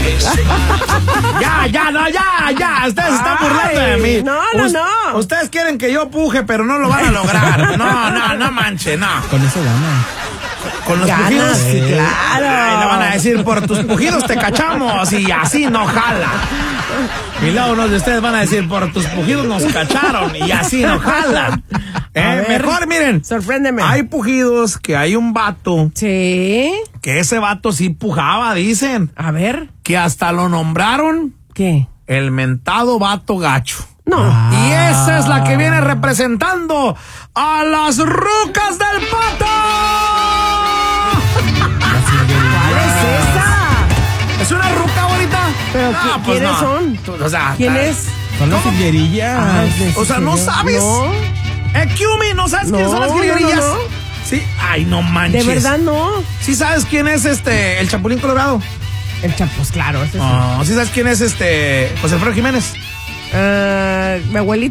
Ya. Ustedes están burlando de mí. No. Ustedes quieren que yo puje, pero no lo van a lograr. No manche, no. Con eso gana. Con los Ganas, pujidos. sí, claro. Ay, le van a decir, por tus pujidos te cachamos y así no jala. Y luego unos de ustedes van a decir, por tus pujidos nos cacharon y así no jala. Mejor, miren. Sorpréndeme. Hay pujidos que hay un vato. Sí. Que ese vato sí pujaba, dicen. A ver. Que hasta lo nombraron ¿Qué? el mentado vato gacho. No. Y esa es la que viene representando a las rucas del pato. ¿Cuál es esa? ¿Es una ruca bonita? Pero pues ¿quiénes no. son? O sea, ¿Quién es? Son las jilguerillas. O sea, ¿no sabes? No. Kiumi, ¿no sabes quiénes son las jilguerillas? No. Sí. Ay, no manches. De verdad no. ¿Sí sabes quién es el Chapulín Colorado? El Chapuz, claro. Ese sí. ¿Sí sabes quién es José Alfredo Jiménez? Mi abuelita.